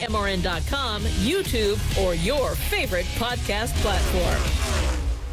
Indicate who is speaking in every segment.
Speaker 1: MRN.com, YouTube, or your favorite podcast platform.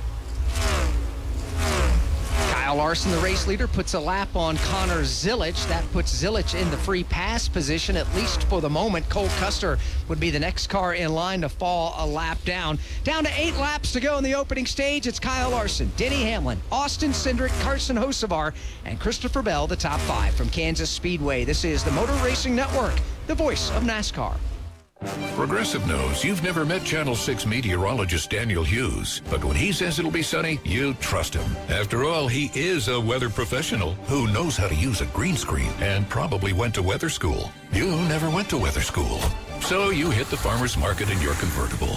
Speaker 2: Kyle Larson, the race leader, puts a lap on Connor Zilic. That puts Zilic in the free pass position, at least for the moment. Cole Custer would be the next car in line to fall a lap down. Down to 8 laps to go in the opening stage. It's Kyle Larson, Denny Hamlin, Austin Cindric, Carson Hocevar, and Christopher Bell, the top 5 from Kansas Speedway. This is the Motor Racing Network, the voice of NASCAR.
Speaker 3: Progressive knows you've never met Channel 6 meteorologist Daniel Hughes, but when he says it'll be sunny, you trust him. After all, he is a weather professional who knows how to use a green screen and probably went to weather school. You never went to weather school, so you hit the farmer's market in your convertible.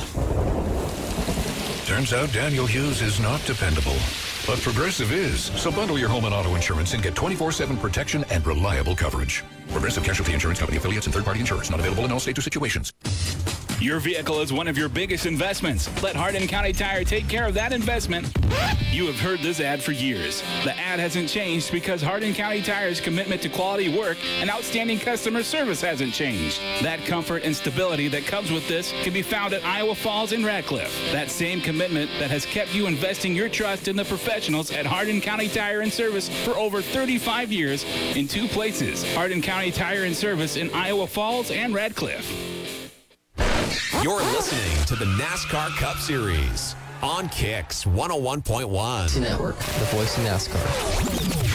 Speaker 3: Turns out Daniel Hughes is not dependable, but Progressive is. So bundle your home and auto insurance and get 24/7 protection and reliable coverage. Progressive Casualty Insurance Company affiliates and third-party insurers. Not available in all states or situations.
Speaker 4: Your vehicle is one of your biggest investments. Let Hardin County Tire take care of that investment. You have heard this ad for years. The ad hasn't changed because Hardin County Tire's commitment to quality work and outstanding customer service hasn't changed. That comfort and stability that comes with this can be found at Iowa Falls and Radcliffe. That same commitment that has kept you investing your trust in the professionals at Hardin County Tire and Service for over 35 years in 2 places. Hardin County Tire and Service in Iowa Falls and Radcliffe.
Speaker 5: You're listening to the NASCAR Cup Series on Kicks 101.1.
Speaker 6: Network, the voice of NASCAR.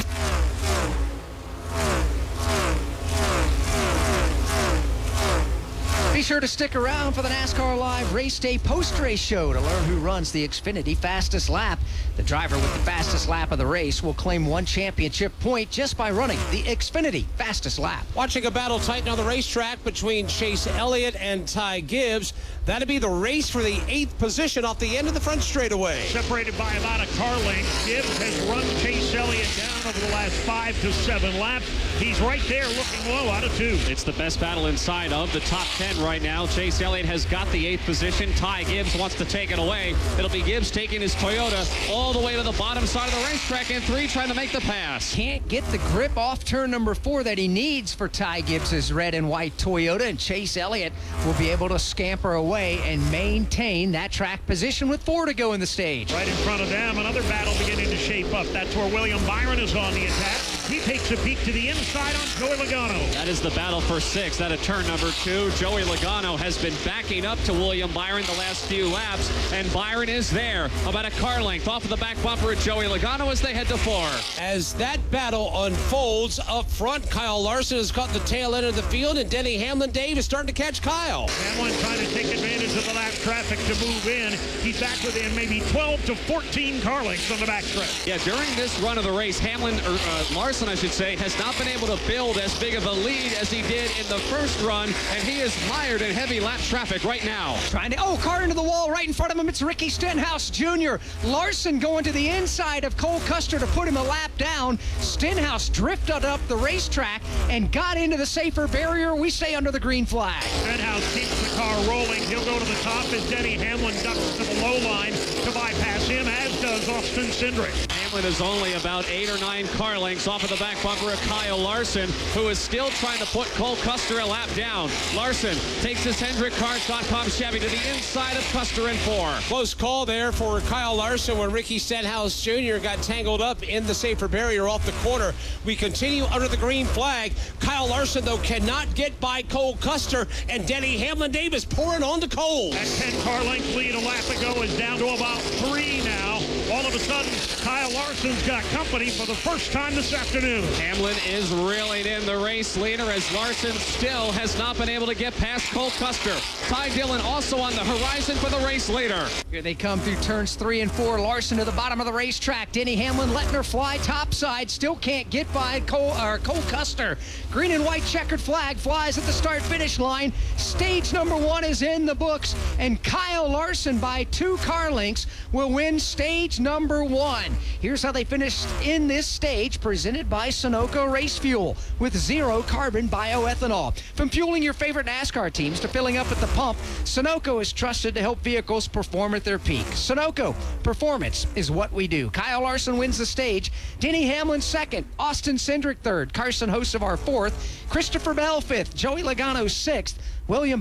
Speaker 2: Be sure to stick around for the NASCAR Live Race Day post-race show to learn who runs the Xfinity Fastest Lap. The driver with the fastest lap of the race will claim 1 championship point just by running the Xfinity Fastest Lap.
Speaker 7: Watching a battle tighten on the racetrack between Chase Elliott and Ty Gibbs. That'll be the race for the 8th position off the end of the front straightaway.
Speaker 8: Separated by about a car length. Gibbs has run Chase Elliott down over the last 5 to 7 laps. He's right there looking low out of 2.
Speaker 9: It's the best battle inside of the top 10 right now. Chase Elliott has got the 8th position. Ty Gibbs wants to take it away. It'll be Gibbs taking his Toyota all the way to the bottom side of the racetrack in 3, trying to make the pass.
Speaker 2: Can't get the grip off turn number 4 that he needs for Ty Gibbs' red and white Toyota, and Chase Elliott will be able to scamper away and maintain that track position with 4 to go in the stage.
Speaker 8: Right in front of them, another battle beginning to shape up. That's where William Byron is on the attack. He takes a peek to the inside on Joey Logano.
Speaker 9: That is the battle for 6th out of turn number 2. Joey Logano has been backing up to William Byron the last few laps, and Byron is there about a car length off of the back bumper of Joey Logano as they head to 4.
Speaker 7: As that battle unfolds up front, Kyle Larson has caught the tail end of the field, and Denny Hamlin, Dave, is starting to catch Kyle.
Speaker 8: Hamlin trying to take advantage of the lap traffic to move in. He's back within maybe 12 to 14 car lengths on the backstretch.
Speaker 9: Yeah, during this run of the race, Larson, I should say, has not been able to build as big of a lead as he did in the first run, and he is mired in heavy lap traffic right now.
Speaker 2: Car into the wall right in front of him. It's Ricky Stenhouse Jr. Larson going to the inside of Cole Custer to put him a lap down. Stenhouse drifted up the racetrack and got into the safer barrier. We stay under the green flag.
Speaker 8: Stenhouse keeps the car rolling. He'll go to the top as Denny Hamlin ducks to the low line to bypass him, as does Austin Cindric.
Speaker 9: Hamlin is only about 8 or 9 car lengths off of the back bumper of Kyle Larson, who is still trying to put Cole Custer a lap down. Larson takes his HendrickCars.com Chevy to the inside of Custer in 4.
Speaker 7: Close call there for Kyle Larson when Ricky Stenhouse Jr. got tangled up in the safer barrier off the corner. We continue under the green flag. Kyle Larson, though, cannot get by Cole Custer, and Denny Hamlin Davis pouring on to Cole.
Speaker 8: That 10 car length lead a lap ago is down to about 3 now. All of a sudden, Kyle Larson's got company for the first time this afternoon.
Speaker 9: Hamlin is reeling in the race leader as Larson still has not been able to get past Cole Custer. Ty Dillon also on the horizon for the race leader.
Speaker 2: Here they come through turns 3 and 4. Larson to the bottom of the racetrack. Denny Hamlin letting her fly topside. Still can't get by Cole Custer. Green and white checkered flag flies at the start-finish line. Stage number 1 is in the books, and Kyle Larson by 2 car lengths will win stage number 1. Here's how they finished in this stage, presented by Sunoco Race Fuel with 0 carbon bioethanol. From fueling your favorite NASCAR teams to filling up at the pump, Sunoco is trusted to help vehicles perform at their peak. Sunoco, performance is what we do. Kyle Larson wins the stage. Denny Hamlin 2nd. Austin Cindric 3rd. Carson Hocevar 4th. Christopher Bell 5th. Joey Logano 6th. William Byron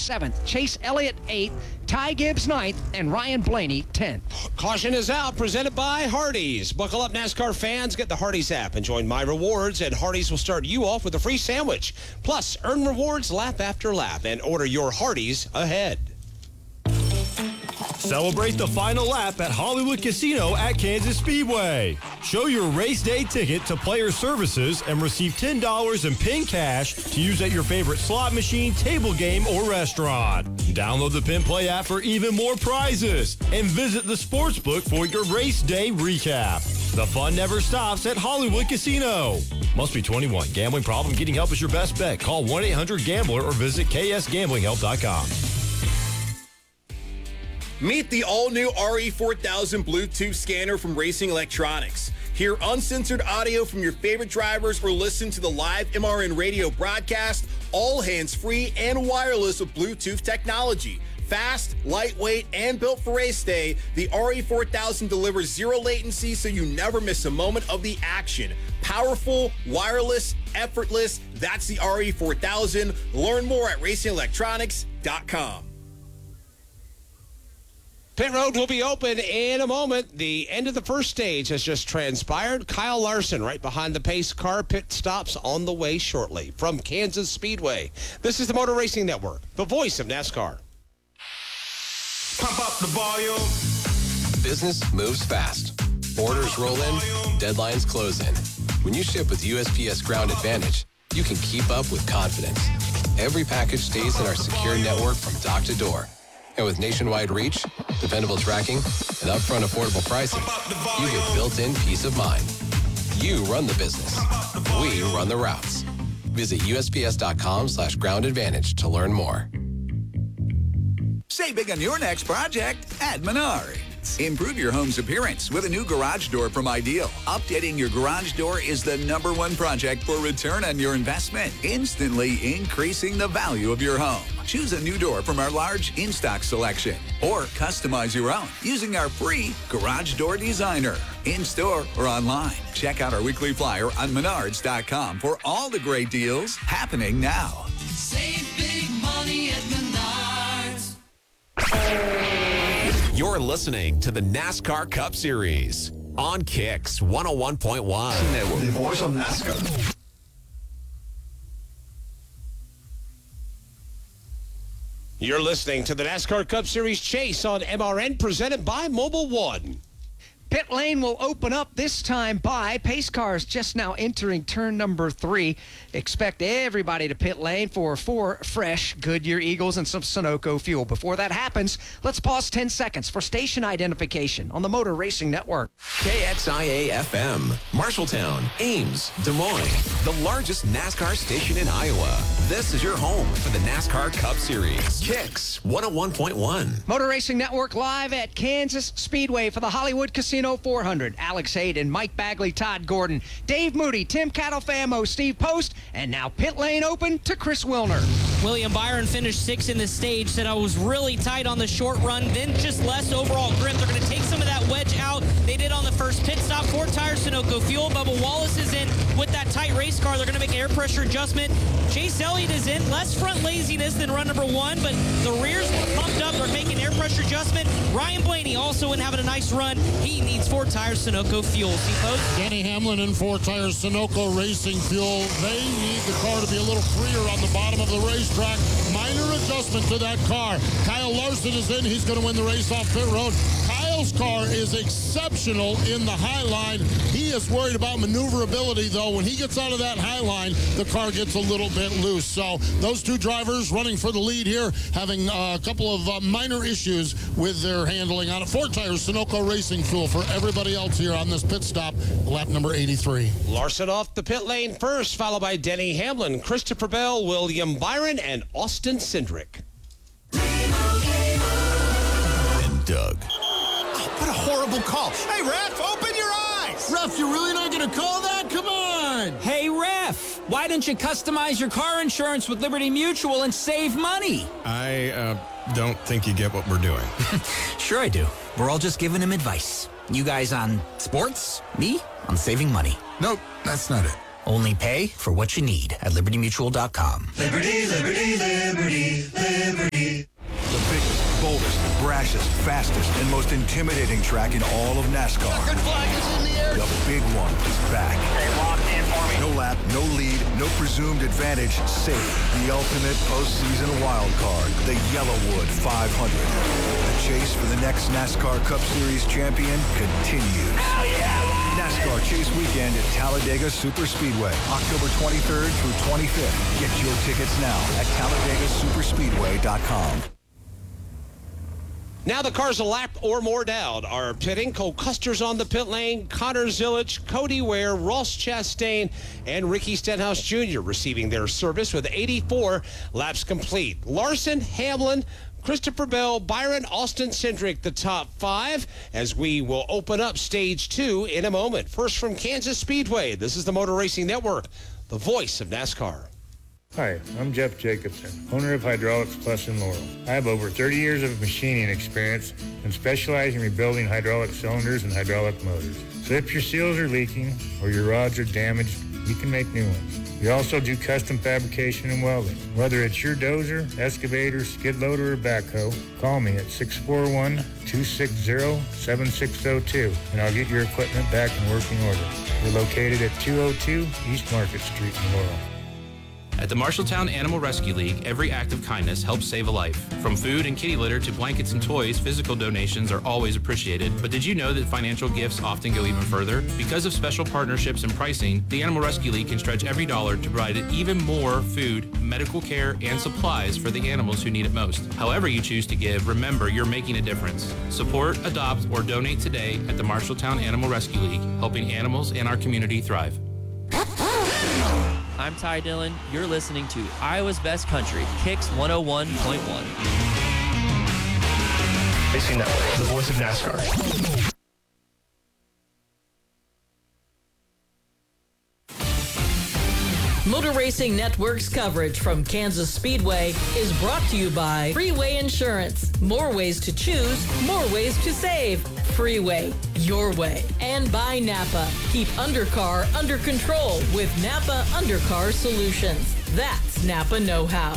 Speaker 2: 7th. Chase Elliott 8th. Ty Gibbs 9th. And Ryan Blaney 10th.
Speaker 7: Caution is out, presented by Hardee's. Buckle up, NASCAR fans. Get the Hardee's app and join My Rewards, and Hardee's will start you off with a free sandwich. Plus, earn rewards lap after lap and order your Hardee's ahead.
Speaker 10: Celebrate the final lap at Hollywood Casino at Kansas Speedway. Show your race day ticket to Player Services and receive $10 in PIN cash to use at your favorite slot machine, table game, or restaurant. Download the PIN Play app for even more prizes and visit the sportsbook for your race day recap. The fun never stops at Hollywood Casino. Must be 21. Gambling problem? Getting help is your best bet. Call 1-800-GAMBLER or visit ksgamblinghelp.com.
Speaker 11: Meet the all-new RE4000 Bluetooth scanner from Racing Electronics. Hear uncensored audio from your favorite drivers or listen to the live MRN radio broadcast, all hands-free and wireless with Bluetooth technology. Fast, lightweight, and built for race day, the RE4000 delivers zero latency so you never miss a moment of the action. Powerful, wireless, effortless, that's the RE4000. Learn more at racingelectronics.com.
Speaker 7: Pit road will be open in a moment. The end of the first stage has just transpired. Kyle Larson right behind the pace car. Pit stops on the way shortly from Kansas Speedway. This is the Motor Racing Network, the voice of NASCAR.
Speaker 12: Pump up the volume.
Speaker 5: Business moves fast. Orders roll in, deadlines close in. When you ship with USPS Ground Advantage, you can keep up with confidence. Every package stays in our secure network from dock to door. And with nationwide reach, dependable tracking, and upfront affordable pricing, you get built-in peace of mind. You run the business. We run the routes. Visit USPS.com/Ground Advantage to learn more.
Speaker 13: Save big on your next project at Menards. Improve your home's appearance with a new garage door from Ideal. Updating your garage door is the #1 project for return on your investment, instantly increasing the value of your home. Choose a new door from our large in-stock selection or customize your own using our free Garage Door Designer. In-store or online. Check out our weekly flyer on Menards.com for all the great deals happening now.
Speaker 12: Save big money at Menards.
Speaker 5: You're listening to the NASCAR Cup Series on Kicks 101.1.
Speaker 12: The voice of NASCAR.
Speaker 7: You're listening to the NASCAR Cup Series Chase on MRN, presented by Mobile One.
Speaker 2: Pit lane will open up this time by pace cars just now entering turn number 3. Expect everybody to pit lane for 4 fresh Goodyear Eagles and some Sunoco fuel. Before that happens, let's pause 10 seconds for station identification on the Motor Racing Network.
Speaker 5: KXIA-FM, Marshalltown, Ames, Des Moines, the largest NASCAR station in Iowa. This is your home for the NASCAR Cup Series. Kicks 101.1.
Speaker 2: Motor Racing Network live at Kansas Speedway for the Hollywood Casino 400. Alex Hayden, Mike Bagley, Todd Gordon, Dave Moody, Tim Catalfamo, Steve Post, and now pit lane open to Chris Wilner.
Speaker 14: William Byron finished 6th in the stage, said I was really tight on the short run, then just less overall grip. They're going to take some of that wedge out. They did on the first pit stop. 4 tires, Sunoco fuel. Bubba Wallace is in with that tight race car. They're going to make an air pressure adjustment. Chase Elliott is in. Less front laziness than run number 1, but the rears were pumped up. They're making air pressure adjustment. Ryan Blaney also in, having a nice run. He needs 4 tires, Sunoco fuel.
Speaker 15: Denny Hamlin and 4 tires, Sunoco Racing Fuel. They need the car to be a little freer on the bottom of the racetrack. Minor adjustment to that car. Kyle Larson is in. He's going to win the race off pit road. Kyle's car is exceptional in the high line. He is worried about maneuverability, though. When he gets out of that high line, the car gets a little bit loose. So those 2 drivers running for the lead here, having a couple of minor issues with their handling on it. 4 tires, Sunoco Racing Fuel for everybody else here on this pit stop, lap number 83.
Speaker 7: Larson off the pit lane first, followed by Denny Hamlin, Christopher Bell, William Byron, and Austin Cindric.
Speaker 5: And Doug.
Speaker 16: Oh, what a horrible call. Hey, ref, open your eyes.
Speaker 17: Ref, you're really not going to call that? Come on.
Speaker 18: Hey, ref, why don't you customize your car insurance with Liberty Mutual and save money?
Speaker 19: I don't think you get what we're doing.
Speaker 20: Sure I do. We're all just giving him advice. You guys on sports, me on saving money.
Speaker 16: Nope, that's not it.
Speaker 20: Only pay for what you need at libertymutual.com.
Speaker 12: Liberty, liberty, liberty, liberty.
Speaker 21: fastest and most intimidating track in all of NASCAR.
Speaker 17: Checkered flag is in the air.
Speaker 21: The big one is back. No lap, no lead, no presumed advantage, safe. The ultimate postseason wild card, the Yellowwood 500. The chase for the next NASCAR Cup Series champion continues. NASCAR Chase Weekend at Talladega Superspeedway, October 23rd through 25th. Get your tickets now at TalladegaSuperspeedway.com.
Speaker 7: Now the cars a lap or more down are pitting. Cole Custer's on the pit lane. Connor Zilisch, Cody Ware, Ross Chastain, and Ricky Stenhouse Jr. receiving their service with 84 laps complete. Larson, Hamlin, Christopher Bell, Byron, Austin Cindric, the top 5, as we will open up stage 2 in a moment. First from Kansas Speedway, this is the Motor Racing Network, the voice of NASCAR.
Speaker 22: Hi, I'm Jeff Jacobson, owner of Hydraulics Plus in Laurel. I have over 30 years of machining experience and specialize in rebuilding hydraulic cylinders and hydraulic motors. So if your seals are leaking or your rods are damaged, we can make new ones. We also do custom fabrication and welding. Whether it's your dozer, excavator, skid loader, or backhoe, call me at 641-260-7602 and I'll get your equipment back in working order. We're located at 202 East Market Street in Laurel.
Speaker 23: At the Marshalltown Animal Rescue League, every act of kindness helps save a life. From food and kitty litter to blankets and toys, physical donations are always appreciated. But did you know that financial gifts often go even further? Because of special partnerships and pricing, the Animal Rescue League can stretch every dollar to provide even more food, medical care, and supplies for the animals who need it most. However you choose to give, remember you're making a difference. Support, adopt, or donate today at the Marshalltown Animal Rescue League, helping animals and our community thrive.
Speaker 6: I'm Ty Dillon. You're listening to Iowa's Best Country, Kicks 101.1.
Speaker 24: Racing Network, the voice of NASCAR.
Speaker 1: Motor Racing Network's coverage from Kansas Speedway is brought to you by Freeway Insurance. More ways to choose, more ways to save. Freeway, your way. And by Napa. Keep undercar under control with Napa Undercar Solutions. That's Napa know-how.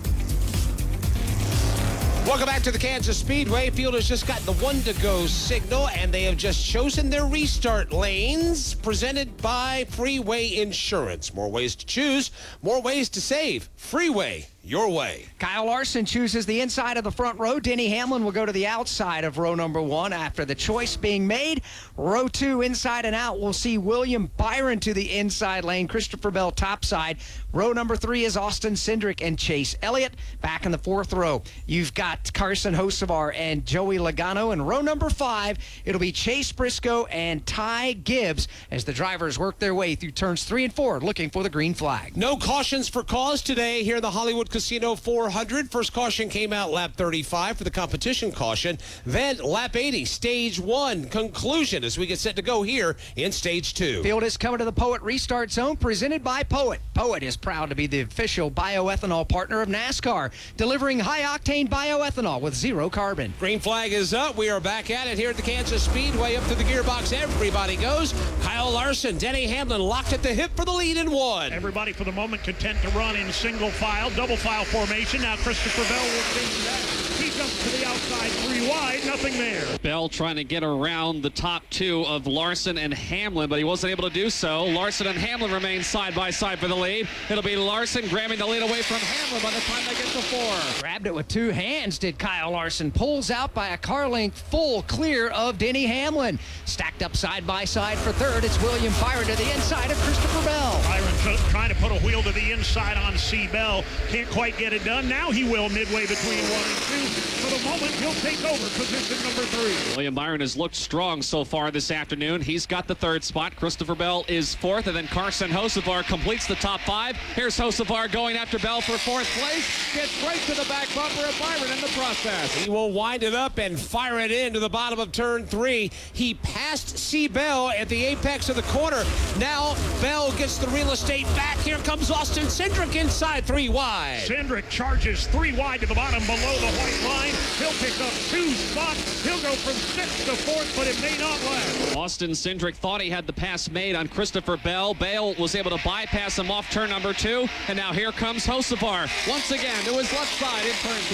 Speaker 7: Welcome back to the Kansas Speedway. Field has just got the 1-to-go signal, and they have just chosen their restart lanes, presented by Freeway Insurance. More ways to choose, more ways to save. Freeway, your way.
Speaker 2: Kyle Larson chooses the inside of the front row. Denny Hamlin will go to the outside of row number 1 after the choice being made. Row 2, inside and out, we'll see William Byron to the inside lane. Christopher Bell topside. Row number 3 is Austin Cindric and Chase Elliott. Back in the 4th row, you've got Carson Hocevar and Joey Logano. In row number 5, it'll be Chase Briscoe and Ty Gibbs as the drivers work their way through turns 3 and 4, looking for the green flag.
Speaker 7: No cautions for cause today here in the Hollywood Casino 400. First caution came out lap 35 for the competition caution. Then lap 80, stage 1 conclusion as we get set to go here in stage 2.
Speaker 2: Field is coming to the Poet Restart Zone, presented by Poet. Poet is proud to be the official bioethanol partner of NASCAR, delivering high-octane bioethanol with zero carbon.
Speaker 7: Green flag is up. We are back at it here at the Kansas Speedway. Up to the gearbox, everybody goes. Kyle Larson, Denny Hamlin locked at the hip for the lead in 1.
Speaker 8: Everybody for the moment content to run in single file, double file formation. Now Christopher Bell will change that. He jumps to the outside, 3 wide, nothing there.
Speaker 9: Bell trying to get around the top 2 of Larson and Hamlin, but he wasn't able to do so. Larson and Hamlin remain side by side for the lead. It'll be Larson grabbing the lead away from Hamlin by the time they get to 4.
Speaker 2: Grabbed it with 2 hands, did Kyle Larson. Pulls out by a car length, full clear of Denny Hamlin. Stacked up side by side for 3rd, it's William Byron to the inside of Christopher Bell.
Speaker 8: Byron trying to put a wheel to the inside on C. Bell. Can't quite get it done. Now he will midway between 1 and 2. For the moment, he'll take over position number 3.
Speaker 9: William Byron has looked strong so far this afternoon. He's got the 3rd spot. Christopher Bell is 4th, and then Carson Hocevar completes the top 5. Here's Hocevar going after Bell for 4th place. Gets right to the back bumper of Byron in the process.
Speaker 7: He will wind it up and fire it into the bottom of turn 3. He passed C. Bell at the apex of the corner. Now Bell gets the real estate back. Here comes Austin Cindric inside, 3 wide.
Speaker 8: Cindric charges 3 wide to the bottom below the white line. He'll pick up 2 spots. He'll go from 6th to 4th, but it may not last.
Speaker 9: Austin Cindric thought he had the pass made on Christopher Bell. Bell was able to bypass him off turn number 2. And now here comes Hocevar once again to his left side in turn 3.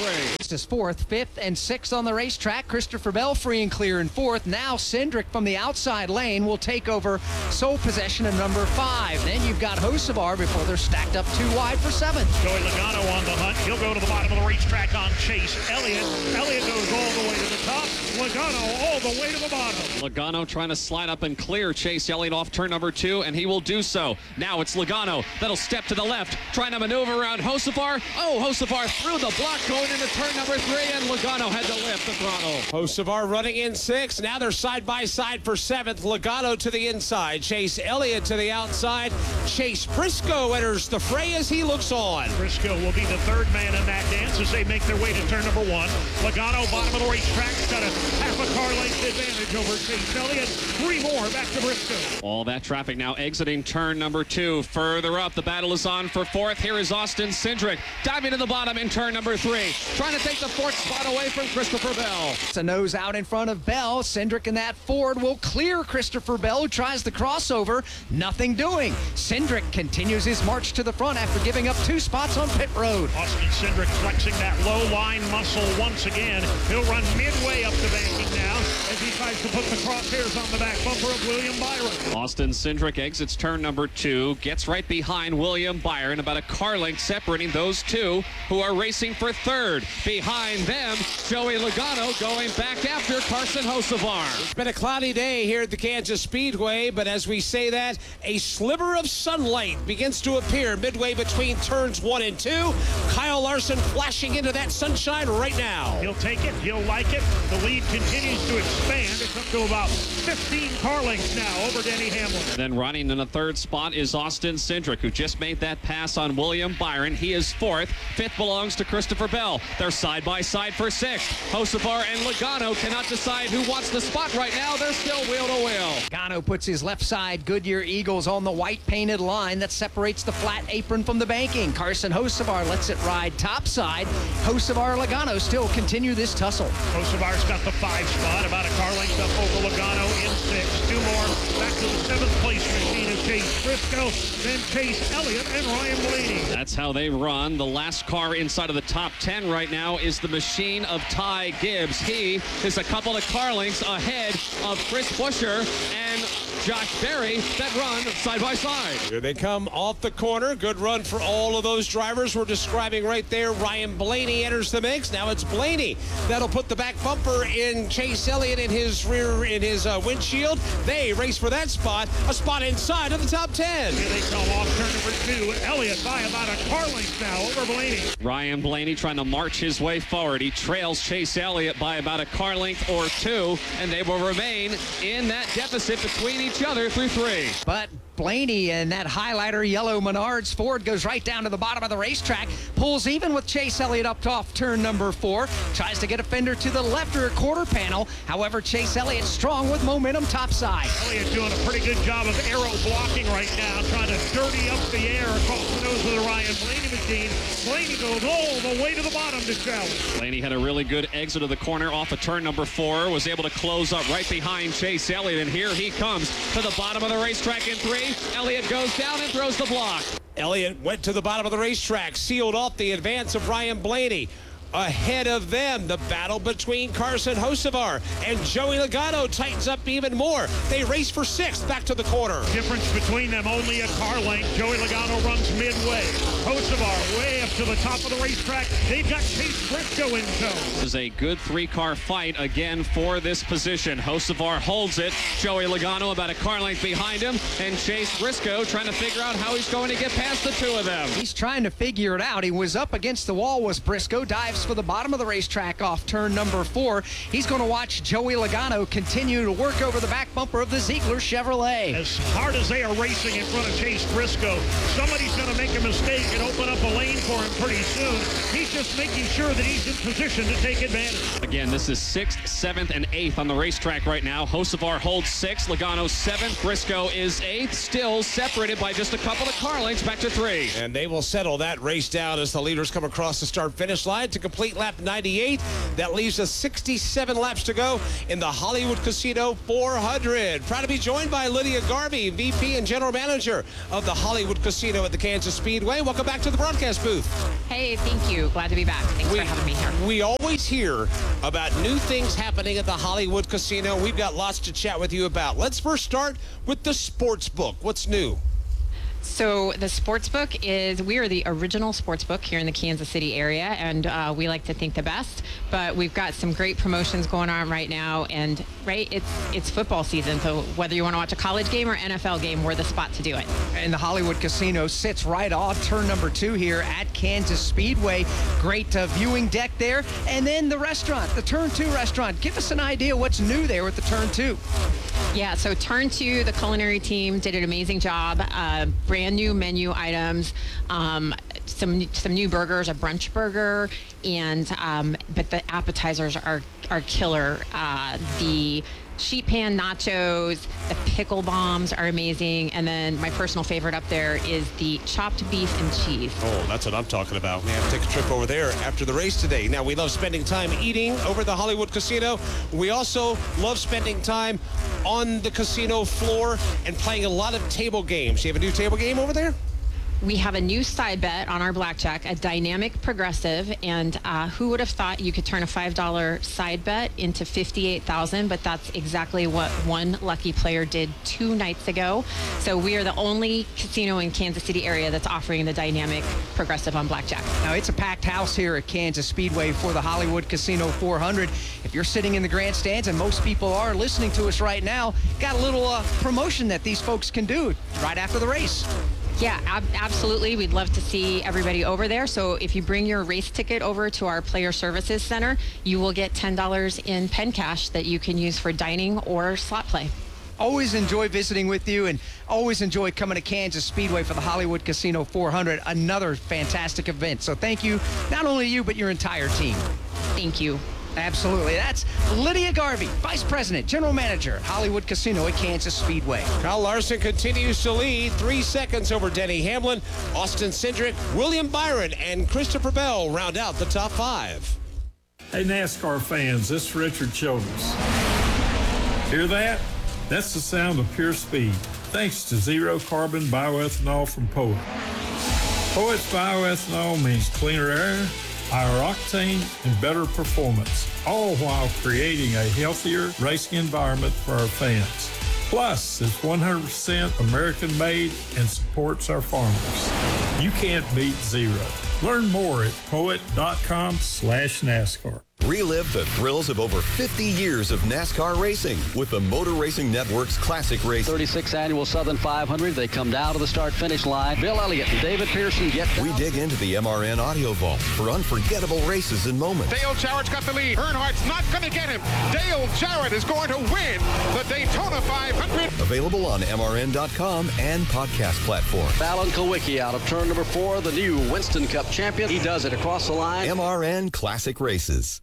Speaker 2: next is 4th, 5th, and 6th on the racetrack. Christopher Bell free and clear in 4th. Now Cindric from the outside lane will take over sole possession of number 5. Then you've got Hocevar before they're stacked up 2 wide for 7th.
Speaker 8: Joey Logano on the hunt. He'll go to the bottom of the racetrack on Chase Elliott. Elliott goes all the way to the top. Logano all the way to the bottom.
Speaker 9: Logano trying to slide up and clear Chase Elliott off turn number 2, and he will do so. Now it's Logano that'll step to the left, trying to maneuver around Hocevar. Oh, Hocevar through the block going into turn number 3, and Logano had to lift the throttle.
Speaker 7: Hocevar running in 6th. Now they're side by side for 7th. Logano to the inside. Chase Elliott to the outside. Chase Briscoe enters the fray as he looks on.
Speaker 8: Briscoe will be the third man in that dance as they make their way to turn number 1. Logano, bottom of the racetrack, got a half a car length advantage over Chase Elliott. 3 more back to Briscoe.
Speaker 9: All that traffic now exiting turn number 2. Further up, the battle is on for 4th. Here is Austin Cindric diving to the bottom in turn number 3, trying to take the 4th spot away from Christopher Bell.
Speaker 2: It's a nose out in front of Bell. Cindric in that Ford will clear Christopher Bell, who tries the crossover. Nothing doing. Cindric continues his march to the front after giving up 2 spots on pit road.
Speaker 8: Austin Cindric flexing that low line muscle once again. He'll run midway up the banking now as he tries to put the crosshairs on the back bumper of William Byron.
Speaker 9: Austin Cindric exits turn number 2, gets right behind William Byron, about a car length separating those two who are racing for 3rd. Behind them, Joey Logano going back after Carson Hocevar.
Speaker 7: It's been a cloudy day here at the Kansas Speedway, but as we say that, a sliver of sunlight begins to appear midway between turns 1 and 2. Kyle Larson flashing into that sunshine right now.
Speaker 8: He'll take it. He'll like it. The lead continues to expand. It's up to about 15 car lengths now over Denny Hamlin.
Speaker 9: Then running in the 3rd spot is Austin Cindric, who just made that pass on William Byron. He is 4th. 5th belongs to Christopher Bell. They're side by side for 6th. Hocevar and Logano cannot decide who wants the spot right now. They're still wheel to wheel.
Speaker 2: Logano puts his left side Goodyear Eagles on the white painted line that separates the flat apron from the banking. Carson Hocevar lets it ride topside. Hocevar and Logano still continue this tussle.
Speaker 8: Hocevar's got the 5 spot, about a car length up over Logano in 6. 2 more back to the 7th place machine of Chase Briscoe, then Chase Elliott and Ryan Blaney.
Speaker 9: That's how they run. The last car inside of the top 10 right now is the machine of Ty Gibbs. He is a couple of car lengths ahead of Chris Buescher and Josh Berry that run side by side.
Speaker 7: Here they come off the corner. Good run for all of those drivers we're describing right there. Ryan Blaney enters the mix. Now it's Blaney that'll put the back bumper in Chase Elliott in his rear, in his windshield. They race for that spot, a spot inside of the top 10.
Speaker 8: Here they come off turn number 2. Elliott by about a car length now over Blaney.
Speaker 9: Ryan Blaney trying to march his way forward. He trails Chase Elliott by about a car length or 2, and they will remain in that deficit between each other through 3.
Speaker 2: But Blaney and that highlighter yellow Menards Ford goes right down to the bottom of the racetrack, pulls even with Chase Elliott up off turn number 4, tries to get a fender to the left or a quarter panel. However, Chase Elliott strong with momentum topside.
Speaker 8: Elliott doing a pretty good job of aero blocking right now, trying to dirty up the air across the nose of the Ryan Blaney machine. Blaney goes all the way to the bottom to challenge.
Speaker 9: Blaney had a really good exit of the corner off of turn number 4, was able to close up right behind Chase Elliott, and here he comes to the bottom of the racetrack in 3. Elliott goes down and throws the block.
Speaker 7: Elliott went to the bottom of the racetrack, sealed off the advance of Ryan Blaney. Ahead of them, the battle between Carson Hocevar and Joey Logano tightens up even more. They race for 6th back to the corner.
Speaker 8: Difference between them, only a car length. Joey Logano runs midway. Hocevar way up to the top of the racetrack. They've got Chase Briscoe in tow.
Speaker 9: This is a good 3-car fight again for this position. Hocevar holds it. Joey Logano about a car length behind him, and Chase Briscoe trying to figure out how he's going to get past the 2 of them.
Speaker 2: He's trying to figure it out. He was up against the wall with Briscoe, dives for the bottom of the racetrack off turn number 4. He's going to watch Joey Logano continue to work over the back bumper of the Ziegler Chevrolet.
Speaker 8: As hard as they are racing in front of Chase Briscoe, somebody's going to make a mistake and open up a lane for him pretty soon. He's just making sure that he's in position to take advantage.
Speaker 9: Again, this is 6th, 7th, and 8th on the racetrack right now. Hocevar holds 6th, Logano 7th, Briscoe is 8th, still separated by just a couple of car lengths back to 3.
Speaker 7: And they will settle that race down as the leaders come across the start-finish line to complete lap 98. That leaves us 67 laps to go in the Hollywood Casino 400. Proud to be joined by Lydia Garvey, VP and General Manager of the Hollywood Casino at the Kansas Speedway. Welcome back to the broadcast booth.
Speaker 3: Hey, thank you. Glad to be back. Thanks for having me here.
Speaker 7: We always hear about new things happening at the Hollywood Casino. We've got lots to chat with you about. Let's first start with the sports book. What's new?
Speaker 3: So the sports book we are the original sports book here in the Kansas City area, and we like to think the best, but we've got some great promotions going on right now, and it's football season, so whether you want to watch a college game or NFL game, we're the spot to do it.
Speaker 2: And the Hollywood Casino sits right off turn number 2 here at Kansas Speedway. Great viewing deck there. And then the restaurant, the Turn 2 restaurant. Give us an idea what's new there with the Turn 2.
Speaker 3: Yeah, so Turn 2, the culinary team did an amazing job. Brand new menu items, some new burgers, a brunch burger, and but the appetizers are killer. The sheet pan nachos, the pickle bombs are amazing, and then my personal favorite up there is the chopped beef and cheese.
Speaker 7: Oh, that's what I'm talking about. We have to take a trip over there after the race today. Now, we love spending time eating over the Hollywood Casino. We also love spending time on the casino floor and playing a lot of table games. You have a new table game over there?
Speaker 3: We have a new side bet on our blackjack, a dynamic progressive, and who would have thought you could turn a $5 side bet into $58,000, but that's exactly what one lucky player did 2 nights ago. So we are the only casino in Kansas City area that's offering the dynamic progressive on blackjack.
Speaker 2: Now, it's a packed house here at Kansas Speedway for the Hollywood Casino 400. If you're sitting in the grandstands, and most people are listening to us right now, got a little promotion that these folks can do right after the race.
Speaker 3: Yeah, absolutely. We'd love to see everybody over there. So if you bring your race ticket over to our Player Services Center, you will get $10 in pen cash that you can use for dining or slot play.
Speaker 2: Always enjoy visiting with you, and always enjoy coming to Kansas Speedway for the Hollywood Casino 400, another fantastic event. So thank you, not only you, but your entire team.
Speaker 3: Thank you.
Speaker 2: Absolutely. That's Lydia Garvey, Vice President, General Manager at Hollywood Casino at Kansas Speedway.
Speaker 7: Kyle Larson continues to lead 3 seconds over Denny Hamlin. Austin Cindric, William Byron, and Christopher Bell round out the top 5.
Speaker 4: Hey, NASCAR fans, this is Richard Childress. Hear that? That's the sound of pure speed, thanks to zero carbon bioethanol from Poet. Poet's bioethanol means cleaner air, higher octane, and better performance, all while creating a healthier racing environment for our fans. Plus, it's 100% American-made and supports our farmers. You can't beat zero. Learn more at poet.com/NASCAR.
Speaker 10: Relive the thrills of over 50 years of NASCAR racing with the Motor Racing Network's Classic Race.
Speaker 11: 36th Annual Southern 500. They come down to the start-finish line. Bill Elliott and David Pearson get down.
Speaker 10: We dig into the MRN audio vault for unforgettable races and moments.
Speaker 25: Dale Jarrett's got the lead. Earnhardt's not going to get him. Dale Jarrett is going to win the Daytona 500.
Speaker 10: Available on MRN.com and podcast platforms.
Speaker 11: Fallon Kulwicki out of turn number 4, the new Winston Cup champion. He does it across the line.
Speaker 10: MRN Classic Races.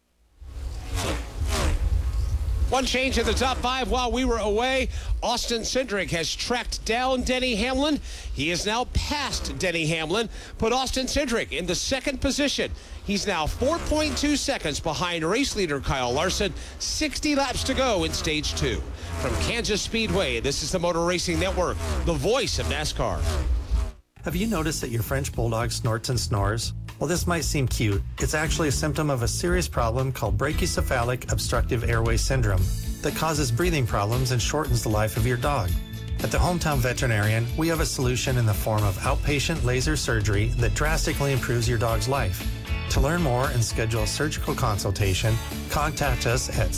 Speaker 7: One change in the top 5 while we were away. Austin Cindric has tracked down Denny Hamlin. He is now past Denny Hamlin, put Austin Cindric in the 2nd position. He's now 4.2 seconds behind race leader Kyle Larson. 60 laps to go in stage 2. From Kansas Speedway, this is the Motor Racing Network, the voice of NASCAR.
Speaker 26: Have you noticed that your French Bulldog snorts and snores? Well, this might seem cute. It's actually a symptom of a serious problem called brachycephalic obstructive airway syndrome that causes breathing problems and shortens the life of your dog. At the Hometown Veterinarian, we have a solution in the form of outpatient laser surgery that drastically improves your dog's life. To learn more and schedule a surgical consultation, contact us at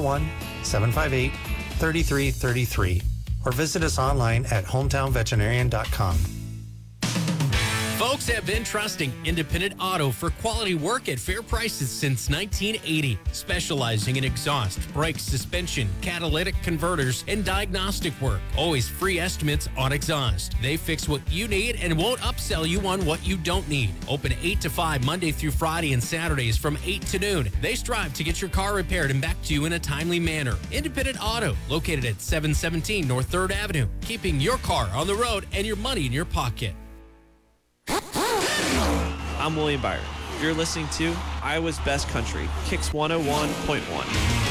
Speaker 26: 641-758-3333 or visit us online at hometownveterinarian.com.
Speaker 27: Folks have been trusting Independent Auto for quality work at fair prices since 1980, specializing in exhaust, brake suspension, catalytic converters, and diagnostic work. Always free estimates on exhaust. They fix what you need and won't upsell you on what you don't need. Open 8 to 5 Monday through Friday and Saturdays from 8 to noon. They strive to get your car repaired and back to you in a timely manner. Independent Auto, located at 717 North 3rd Avenue, keeping your car on the road and your money in your pocket.
Speaker 6: I'm William Byron. You're listening to
Speaker 9: Iowa's Best Country, Kicks 101.1.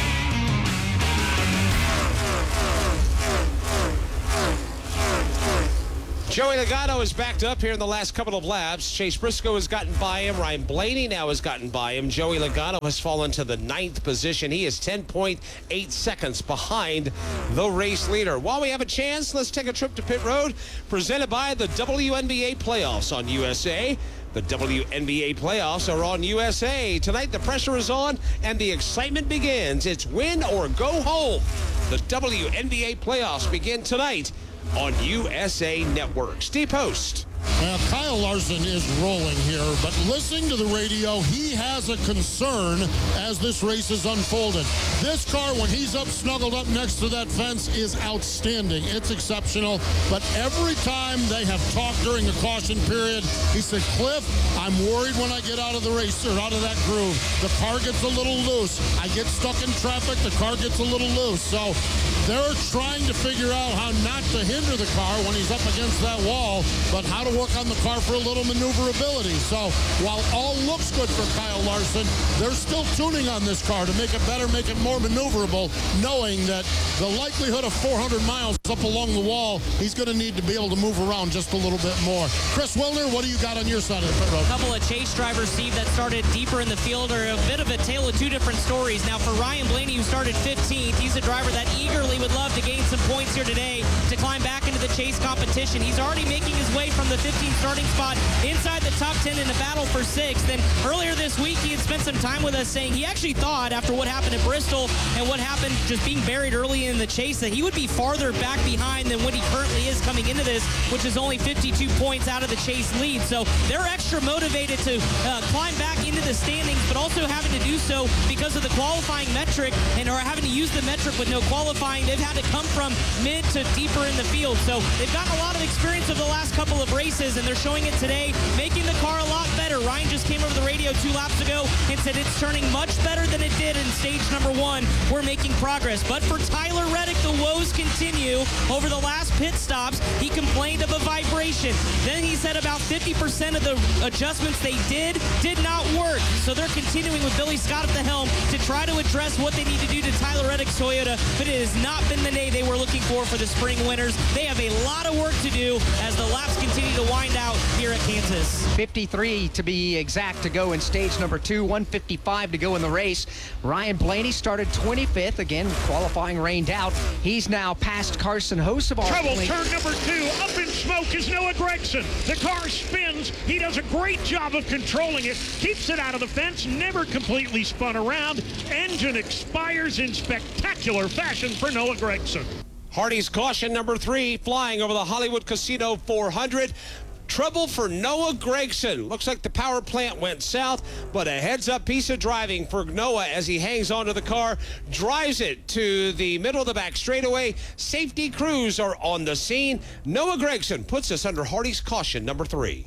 Speaker 7: Joey Logano is backed up here in the last couple of laps. Chase Briscoe has gotten by him. Ryan Blaney now has gotten by him. Joey Logano has fallen to the 9th position. He is 10.8 seconds behind the race leader. While we have a chance, let's take a trip to pit road, presented by the WNBA playoffs on USA. The WNBA playoffs are on USA. Tonight, the pressure is on and the excitement begins. It's win or go home. The WNBA playoffs begin tonight on USA Network. Steve Post.
Speaker 17: Well, Kyle Larson is rolling here, but listening to the radio, he has a concern as this race is unfolded. This car, when he's up, snuggled up next to that fence, is outstanding. It's exceptional, but every time they have talked during the caution period, he said, Cliff, I'm worried when I get out of the race or out of that groove. The car gets a little loose. I get stuck in traffic, the car gets a little loose. So they're trying to figure out how not to hinder the car when he's up against that wall, but how to work on the car for a little maneuverability. So while all looks good for Kyle Larson, they're still tuning on this car to make it better, make it more maneuverable, knowing that the likelihood of 400 miles up along the wall, he's going to need to be able to move around just a little bit more. Chris Wilner, what do you got on your side of the pit road?
Speaker 5: A couple of Chase drivers, Steve, that started deeper in the field are a bit of a tale of two different stories. Now for Ryan Blaney, who started 15th, he's a driver that eagerly would love to gain some points here today to climb back into the Chase competition. He's already making his way from the 15th starting spot inside the top 10 in the battle for 6th. And earlier this week, he had spent some time with us saying he actually thought after what happened at Bristol and what happened just being buried early in the Chase that he would be farther back behind than what he currently is coming into this, which is only 52 points out of the Chase lead. So they're extra motivated to climb back into the standings, but also having to do so because of the qualifying metric and are having to use the metric with no qualifying. They've had to come from mid to deeper in the field. So they've gotten a lot of experience over the last couple of races, and they're showing it today, making the car a lot better. Ryan just came over the radio 2 laps ago and said it's turning much better than it did in stage number 1. We're making progress. But for Tyler Reddick, the woes continue. Over the last pit stops, he complained of a vibration. Then he said about 50% of the adjustments they did not work. So they're continuing with Billy Scott at the helm to try to address what they need to do to Tyler Reddick's Toyota, but it has not been the day they were looking for the spring winners. They have a lot of work to do as the laps continue to wind out here at Kansas.
Speaker 2: 53 to be exact to go in stage number 2, 155 to go in the race. Ryan Blaney started 25th. Again, qualifying rained out. He's now past Carson Hocevar.
Speaker 8: Trouble, turn number 2. Up in smoke is Noah Gragson. The car spins. He does a great job of controlling it. Keeps it out of the fence. Never completely spun around. Engine expires in spectacular fashion for Noah Gragson.
Speaker 7: Hardy's caution number 3, flying over the Hollywood Casino 400. Trouble for Noah Gragson. Looks like the power plant went south, but a heads-up piece of driving for Noah as he hangs onto the car, drives it to the middle of the back straightaway. Safety crews are on the scene. Noah Gragson puts us under Hardy's caution number 3.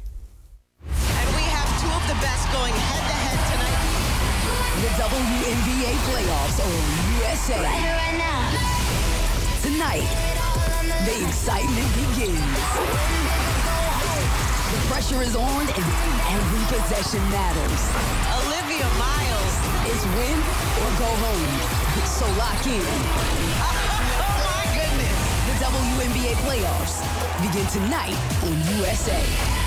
Speaker 13: And we have 2 of the best going head-to-head tonight. The WNBA playoffs on USA. Right now. Tonight, the excitement begins. The pressure is on and every possession matters. Olivia Miles. It's win or go home. So lock in. Oh my goodness. The WNBA playoffs begin tonight on USA.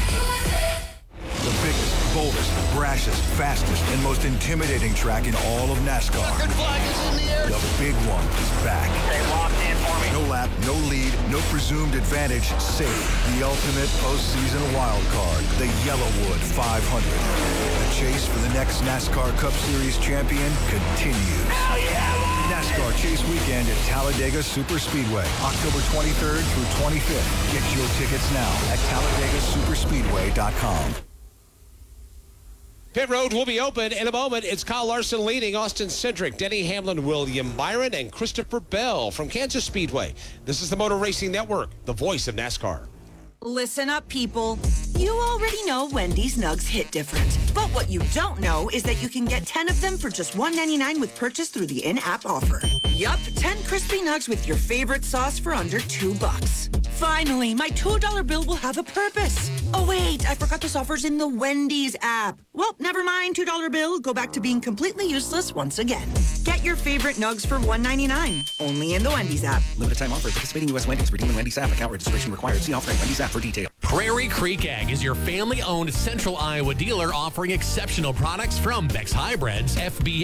Speaker 21: The biggest, boldest, brashest, fastest, and most intimidating track in all of NASCAR.
Speaker 12: Flag is in the air.
Speaker 21: The big one is back.
Speaker 12: Stay locked in for me.
Speaker 21: No lap, no lead, no presumed advantage, safe. The ultimate postseason wild card, the Yellowwood 500. The chase for the next NASCAR Cup Series champion continues.
Speaker 12: Hell yeah!
Speaker 21: NASCAR Chase Weekend at Talladega Superspeedway, October 23rd through 25th. Get your tickets now at TalladagaSuperspeedway.com.
Speaker 7: Pit road will be open in a moment. It's Kyle Larson leading, Austin Cindric, Denny Hamlin, William Byron, and Christopher Bell from Kansas Speedway. This is the Motor Racing Network, the voice of NASCAR.
Speaker 14: Listen up, people. You already know Wendy's Nugs hit different. But what you don't know is that you can get 10 of them for just $1.99 with purchase through the in-app offer. Yup, 10 crispy nugs with your favorite sauce for under $2. Finally, my $2 bill will have a purpose. Oh, wait, I forgot this offer's in the Wendy's app. Well, never mind, $2 bill. Go back to being completely useless once again. Get your favorite nugs for $1.99. Only in the Wendy's app.
Speaker 15: Limited time offer. Participating U.S. Wendy's. Redeem in Wendy's app. Account registration required. See offer at Wendy's app for details.
Speaker 16: Prairie Creek Ag is your family-owned Central Iowa dealer offering exceptional products from Beck's Hybrids, FBA,